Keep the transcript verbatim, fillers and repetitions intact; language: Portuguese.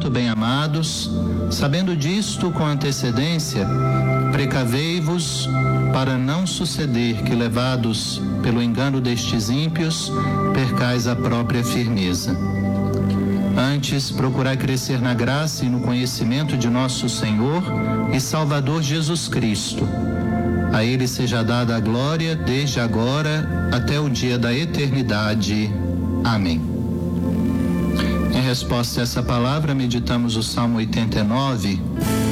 Portanto, bem-amados, sabendo disto com antecedência, precavei-vos para não suceder que, levados pelo engano destes ímpios, percais a própria firmeza. Antes, procurai crescer na graça e no conhecimento de nosso Senhor e Salvador Jesus Cristo. A Ele seja dada a glória desde agora até o dia da eternidade. Amém. Em resposta a essa palavra, meditamos o Salmo oitenta e nove,